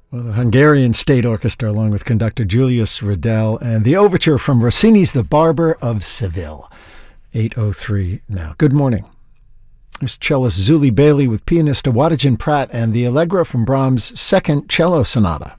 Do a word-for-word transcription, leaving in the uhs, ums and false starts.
Well, the Hungarian State Orchestra, along with conductor Julius Riedel, and the overture from Rossini's The Barber of Seville. eight oh three now. Good morning. There's cellist Zuli Bailey with pianist Awadagin Pratt and the Allegro from Brahms' Second Cello Sonata.